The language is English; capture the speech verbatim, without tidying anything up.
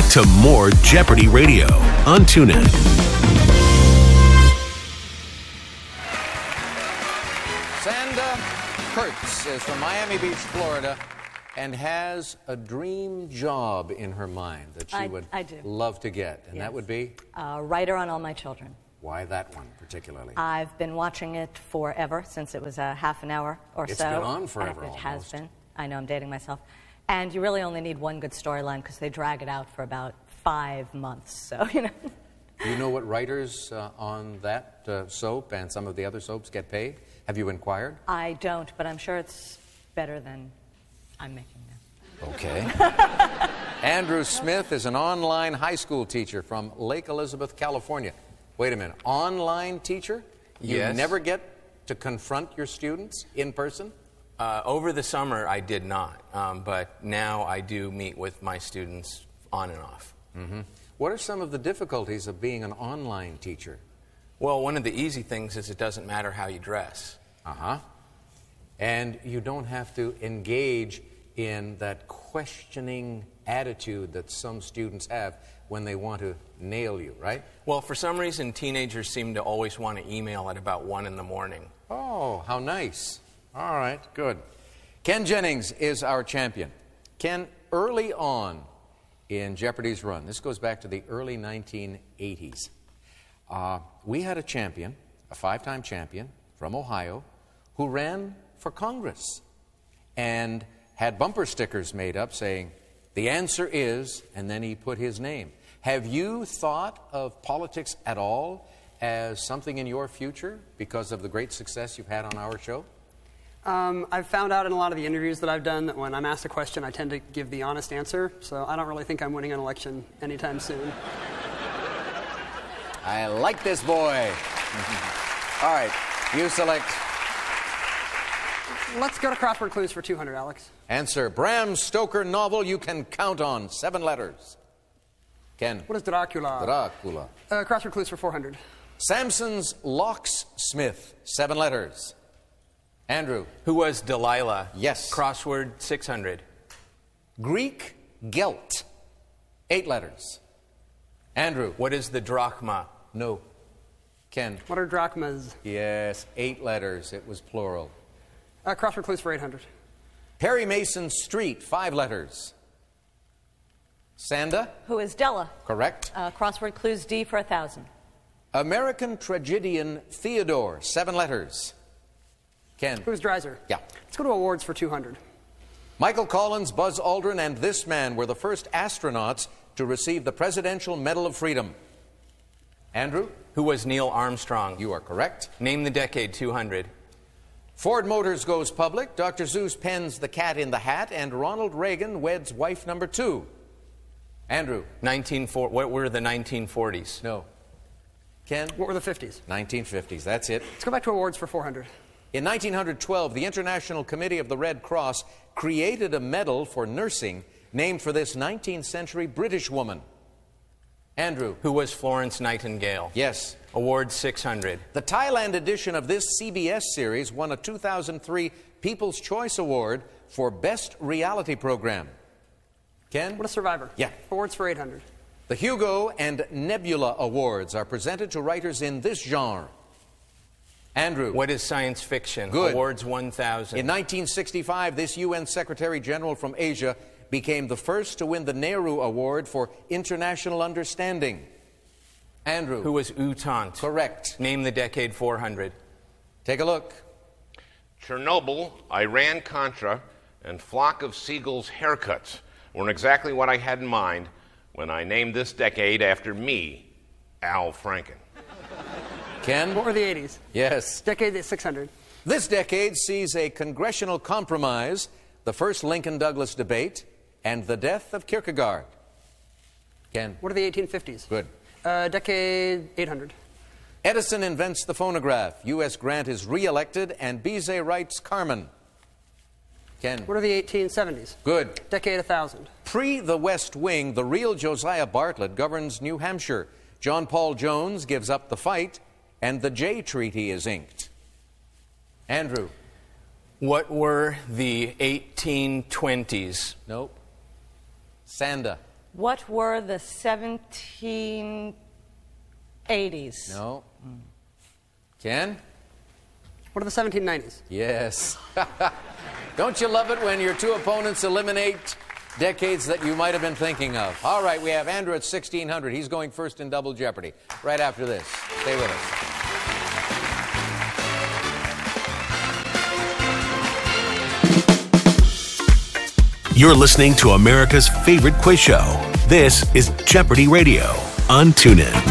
to more Jeopardy Radio on TuneIn. Sanda Kurtz is from Miami Beach, Florida, and has a dream job in her mind that she I, would I do. love to get, and Yes. that would be? Uh, writer on All My Children. Why that one particularly? I've been watching it forever, since it was a half an hour or It's so. been on forever, It has almost. been. I know, I'm dating myself. And you really only need one good storyline because they drag it out for about five months. So, you know. Do you know what writers uh, on that uh, soap and some of the other soaps get paid? Have you inquired? I don't, but I'm sure it's better than I'm making now. Okay. Andrew Smith is an online high school teacher from Lake Elizabeth, California. Wait a minute, online teacher? You Yes. never get to confront your students in person? Uh, over the summer, I did not, um, but now I do meet with my students on and off. Mm-hmm. What are some of the difficulties of being an online teacher? Well, one of the easy things is it doesn't matter how you dress. Uh-huh. And you don't have to engage in that questioning attitude that some students have when they want to nail you, right? Well, for some reason, teenagers seem to always want to email at about one in the morning. Oh, how nice. All right, good. Ken Jennings is our champion. Ken, early on in Jeopardy's run, this goes back to the early nineteen eighties, uh, we had a champion, a five-time champion from Ohio, who ran for Congress and had bumper stickers made up saying, "The answer is," and then he put his name. Have you thought of politics at all as something in your future because of the great success you've had on our show? Um, I've found out in a lot of the interviews that I've done that when I'm asked a question, I tend to give the honest answer, so I don't really think I'm winning an election anytime soon. I like this boy. All right, you select. Let's go to crossword clues for two hundred, Alex. Answer, Bram Stoker novel you can count on, seven letters. Ken. What is Dracula? Dracula. Uh, crossword clues for four hundred. Samson's locksmith, seven letters. Andrew. Who was Delilah? Yes. Crossword six hundred. Greek gelt, eight letters. Andrew. What is the drachma? No. Ken. What are drachmas? Yes, eight letters. It was plural. Uh, crossword clues for eight hundred. Perry Mason Street, five letters. Sanda. Who is Della? Correct. Uh, crossword clues D for a thousand. American tragedian Theodore, seven letters. Ken. Who's Dreiser? Yeah. Let's go to awards for two hundred. Michael Collins, Buzz Aldrin, and this man were the first astronauts to receive the Presidential Medal of Freedom. Andrew. Who was Neil Armstrong? You are correct. Name the decade, two hundred. Ford Motors goes public, Doctor Seuss pens The Cat in the Hat, and Ronald Reagan weds wife number two. Andrew. nineteen forty. What were the nineteen forties? No. Ken. What were the fifties? nineteen fifties, that's it. Let's go back to awards for four hundred. In nineteen twelve, the International Committee of the Red Cross created a medal for nursing named for this nineteenth century British woman. Andrew. Who was Florence Nightingale? Yes. Award six hundred. The Thailand edition of this C B S series won a two thousand three People's Choice Award for Best Reality Program. Ken? What is Survivor? Yeah. Awards for eight hundred. The Hugo and Nebula Awards are presented to writers in this genre. Andrew. What is science fiction? Good. Awards one thousand. In nineteen sixty-five, this U N Secretary General from Asia became the first to win the Nehru Award for International Understanding. Andrew. Who was U Thant? Correct. Name the decade, four hundred. Take a look. Chernobyl, Iran-Contra, and flock of seagulls haircuts weren't exactly what I had in mind when I named this decade after me, Al Franken. Ken? What were the eighties? Yes. Decade is six hundred. This decade sees a congressional compromise, the first Lincoln-Douglas debate, and the death of Kierkegaard. Ken? What are the eighteen fifties? Good. Uh, decade eight hundred. Edison invents the phonograph. U S Grant is re-elected, and Bizet writes Carmen. Ken? What are the eighteen seventies? Good. Decade one thousand. Pre the West Wing, the real Josiah Bartlett governs New Hampshire. John Paul Jones gives up the fight, and the Jay Treaty is inked. Andrew. What were the eighteen twenties? Nope. Sanda. What were the seventeen eighties? No. Ken? What are the seventeen nineties? Yes. Don't you love it when your two opponents eliminate decades that you might have been thinking of? All right, we have Andrew at sixteen hundred. He's going first in Double Jeopardy. Right after this. Stay with us. You're listening to America's favorite quiz show. This is Jeopardy Radio on TuneIn.